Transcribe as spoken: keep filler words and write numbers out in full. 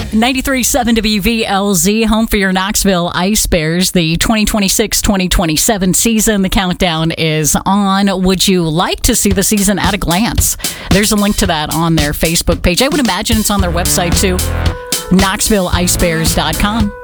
ninety-three point seven W V L Z, home for your Knoxville Ice Bears. The twenty twenty-six twenty twenty-seven season, the countdown is on. Would you like to see the season at a glance? There's a link to that on their Facebook page. I would imagine it's on their website too, knoxville ice bears dot com.